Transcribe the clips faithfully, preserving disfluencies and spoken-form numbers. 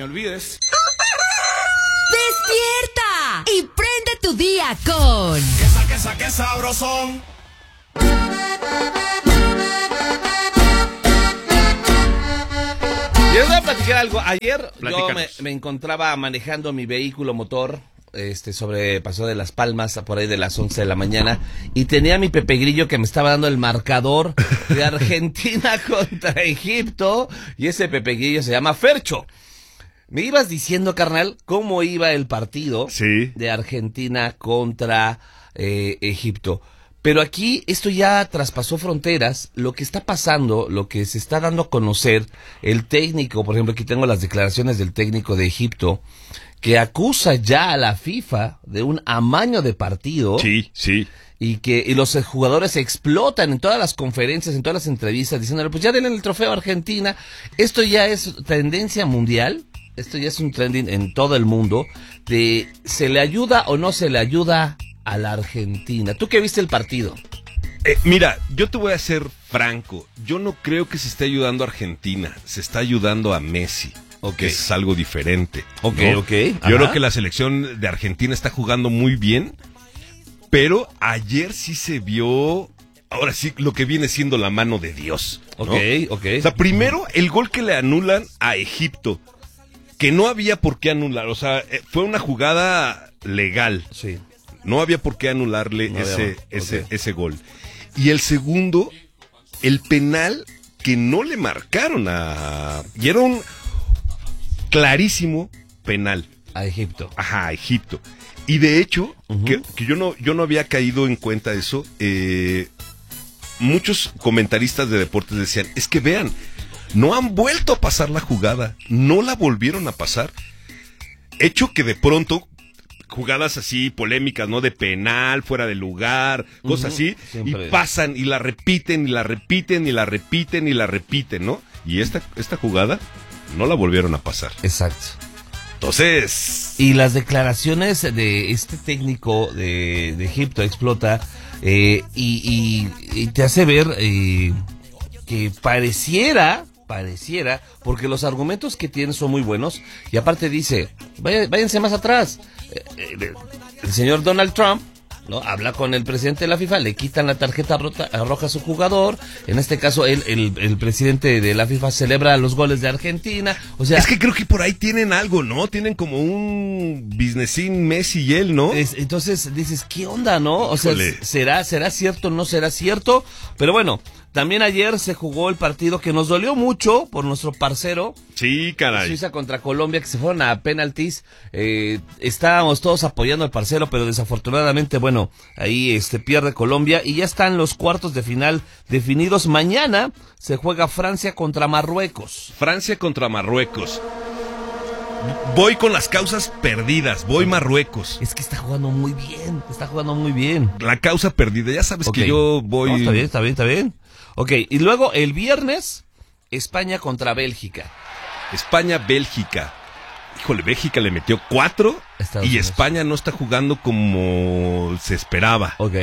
olvides. ¡Despierta! Y prende tu día con... Que saque, saque sabrosón. Les voy a platicar algo. Ayer yo me, Platícanos. me encontraba manejando mi vehículo motor, este, sobre Paso de las Palmas, por ahí de las once de la mañana, y tenía mi Pepe Grillo que me estaba dando el marcador de Argentina contra Egipto, y ese Pepe Grillo se llama Fercho. Me ibas diciendo, carnal, cómo iba el partido Sí. de Argentina contra eh, Egipto. Pero aquí esto ya traspasó fronteras. Lo que está pasando, lo que se está dando a conocer, el técnico, por ejemplo, aquí tengo las declaraciones del técnico de Egipto, que acusa ya a la FIFA de un amaño de partido. Sí, sí. Y que y los jugadores explotan en todas las conferencias, en todas las entrevistas, diciéndole, pues ya denle el trofeo a Argentina. Esto ya es tendencia mundial. Esto ya es un trending en todo el mundo. De, ¿se le ayuda o no se le ayuda a la Argentina? ¿Tú qué viste el partido? Eh, mira, yo te voy a ser franco. Yo no creo que se esté ayudando a Argentina. Se está ayudando a Messi. Ok. Que es algo diferente. Ok, ¿no? ok. Yo Ajá. creo que la selección de Argentina está jugando muy bien. Pero ayer sí se vio, ahora sí, lo que viene siendo la mano de Dios, ¿no? Ok, ok. O sea, primero, el gol que le anulan a Egipto, que no había por qué anular. O sea, eh, fue una jugada legal. Sí. No había por qué anularle No ese, había, ese, ok. ese gol. Y el segundo, el penal que no le marcaron a... Y era un clarísimo penal. A Egipto. Ajá, a Egipto. Y de hecho, Ujú. que, que yo no yo no había caído en cuenta de eso, eh, muchos comentaristas de deportes decían, es que vean, no han vuelto a pasar la jugada, no la volvieron a pasar. Hecho que de pronto, jugadas así polémicas, ¿no? De penal, fuera de lugar, cosas Ujú, así, siempre. y pasan y la repiten y la repiten y la repiten y la repiten, ¿no? Y esta, esta jugada no la volvieron a pasar. Exacto. Entonces... Y las declaraciones de este técnico de, de Egipto explota eh, y, y, y te hace ver eh, que pareciera, pareciera, porque los argumentos que tiene son muy buenos, y aparte dice, "Vaya- váyanse más atrás. Eh, eh, el señor Donald Trump, ¿no? Habla con el presidente de la FIFA, le quitan la tarjeta rota- roja a su jugador, en este caso él, el, el presidente de la FIFA celebra los goles de Argentina, o sea... Es que creo que por ahí tienen algo, ¿no? Tienen como un businessín Messi y él, ¿no? Es- entonces dices, ¿qué onda, no? O sea, Híjole. ¿será, será cierto, no será cierto? Pero bueno, también ayer se jugó el partido que nos dolió mucho por nuestro parcero, Sí, caray. Suiza contra Colombia, que se fueron a penaltis. Eh, estábamos todos apoyando al parcero, pero desafortunadamente, bueno, ahí este pierde Colombia y ya están los cuartos de final definidos. Mañana se juega Francia contra Marruecos. Francia contra Marruecos. Voy con las causas perdidas, voy Marruecos. Es que está jugando muy bien, está jugando muy bien. La causa perdida, ya sabes Ok. que yo voy... No, está bien, está bien, está bien. Ok, y luego el viernes, España contra Bélgica. España-Bélgica. Híjole, Bélgica le metió cuatro Estados y Unidos. España no está jugando como se esperaba. Ok,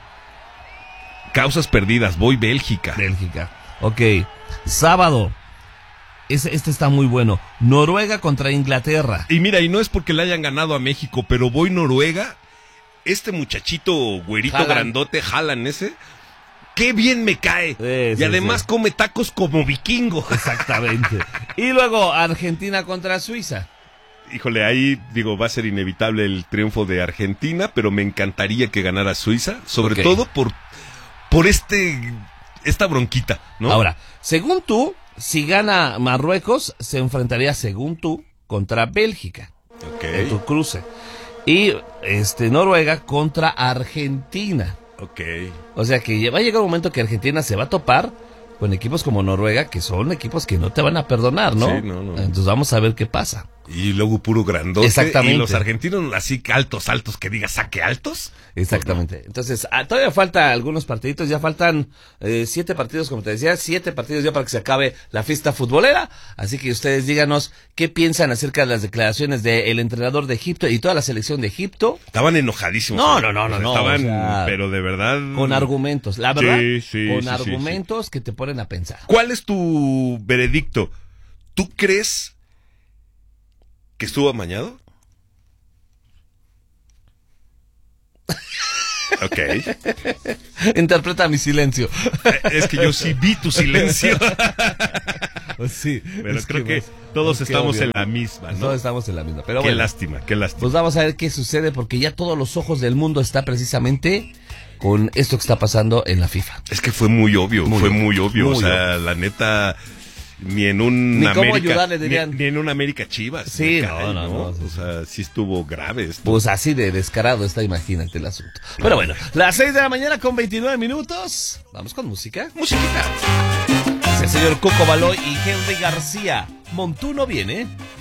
Causas perdidas, voy Bélgica. Bélgica. Ok, sábado. Este, este está muy bueno. Noruega contra Inglaterra. Y mira, y no es porque le hayan ganado a México, pero voy Noruega. Este muchachito güerito Haaland. grandote, Haaland ese, qué bien me cae. Sí, sí, y además sí. come tacos como vikingo. Exactamente. Y luego Argentina contra Suiza. Híjole, ahí digo, va a ser inevitable el triunfo de Argentina, pero me encantaría que ganara Suiza, sobre Ok. todo por, por este, esta bronquita, ¿no? Ahora, según tú, si gana Marruecos, se enfrentaría, según tú, contra Bélgica. Ok, En tu cruce. Y este Noruega contra Argentina. ok. O sea que ya va a llegar un momento que Argentina se va a topar con equipos como Noruega, que son equipos que no te van a perdonar, ¿no? Sí, no, no. Entonces vamos a ver qué pasa. Y luego puro grandote. Exactamente. Y los argentinos así altos, altos, que diga saque altos. Exactamente. Entonces, ah, todavía falta algunos partiditos, ya faltan eh, siete partidos, como te decía, siete partidos ya para que se acabe la fiesta futbolera. Así que ustedes díganos qué piensan acerca de las declaraciones del entrenador de Egipto y toda la selección de Egipto, Estaban enojadísimos. No, ¿eh? no, no, no, O sea, no, Estaban, o sea, pero de verdad. con argumentos. La verdad, Sí, sí, con sí, sí, argumentos que te ponen a pensar. ¿Cuál es tu veredicto? ¿Tú crees ¿Que estuvo amañado? Ok. Interpreta mi silencio. Es que yo sí vi tu silencio. Pues sí. Pero es creo que, pues, todos es que estamos obvio. en la misma, ¿no? Todos estamos en la misma. Pero Qué bueno, lástima, qué lástima. pues vamos a ver qué sucede porque ya todos los ojos del mundo está precisamente con esto que está pasando en la FIFA. Es que fue muy obvio, Muy fue obvio, muy obvio. muy o sea, obvio. la neta, ni en un Ni cómo América, ayudarle, ni, dirían. ni en un América Chivas. Sí, me no, cae, no, no, O sí, sea, sí estuvo grave esto. Pues así de descarado está, imagínate el asunto. Pero bueno, las seis de la mañana con veintinueve minutos. Vamos con música. Musiquita. Es el señor Coco Baloy y Henry García. Montuno viene.